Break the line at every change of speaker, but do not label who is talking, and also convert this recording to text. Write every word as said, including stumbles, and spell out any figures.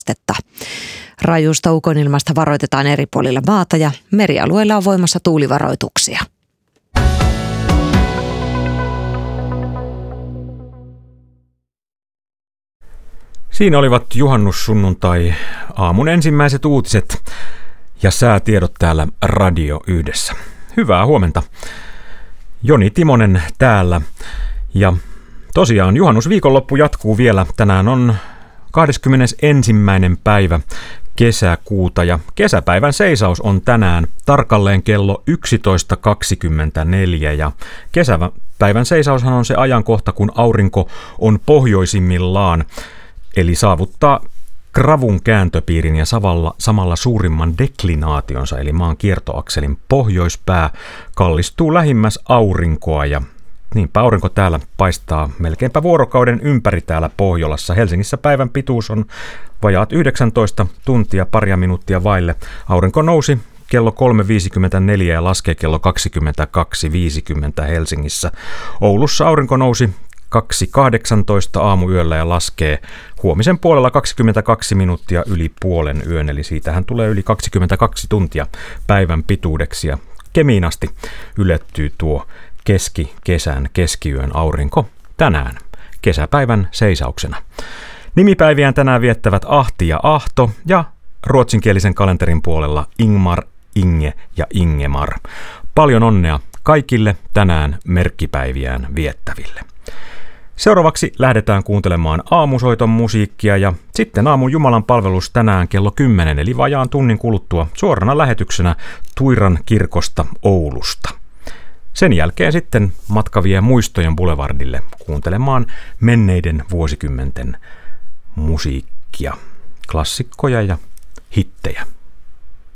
Rajusta ukonilmasta varoitetaan eri puolilla maata ja merialueilla on voimassa tuulivaroituksia.
Siinä olivat juhannussunnuntai aamun ensimmäiset uutiset ja säätiedot täällä Radio Yhdessä. Hyvää huomenta. Joni Timonen täällä ja tosiaan juhannusviikonloppu jatkuu vielä. Tänään on kahdeskymmenesensimmäinen päivä kesäkuuta ja kesäpäivän seisaus on tänään tarkalleen kello yksitoista kaksikymmentäneljä ja kesäpäivän seisaushan on se ajankohta, kun aurinko on pohjoisimmillaan, eli saavuttaa gravun kääntöpiirin ja samalla, samalla suurimman deklinaationsa, eli maan kiertoakselin pohjoispää kallistuu lähimmäs aurinkoa ja niinpä aurinko täällä paistaa melkeinpä vuorokauden ympäri täällä Pohjolassa. Helsingissä päivän pituus on vajaat yhdeksäntoista tuntia paria minuuttia vaille. Aurinko nousi kello kolme viisikymmentäneljä ja laskee kello kaksikymmentäkaksi viisikymmentä Helsingissä. Oulussa aurinko nousi kaksi kahdeksantoista aamuyöllä ja laskee huomisen puolella kaksikymmentäkaksi minuuttia yli puolen yön, eli siitähän tulee yli kaksikymmentäkaksi tuntia päivän pituudeksi ja Kemiin asti ylettyy tuo keski-kesän keskiyön aurinko tänään kesäpäivän seisauksena. Nimipäiviään tänään viettävät Ahti ja Ahto ja ruotsinkielisen kalenterin puolella Ingmar, Inge ja Ingemar. Paljon onnea kaikille tänään merkkipäiviään viettäville. Seuraavaksi lähdetään kuuntelemaan aamusoiton musiikkia ja sitten aamun Jumalan palvelus tänään kello kymmenen eli vajaan tunnin kuluttua suorana lähetyksenä Tuiran kirkosta Oulusta. Sen jälkeen sitten matka vie muistojen boulevardille kuuntelemaan menneiden vuosikymmenten musiikkia, klassikkoja ja hittejä.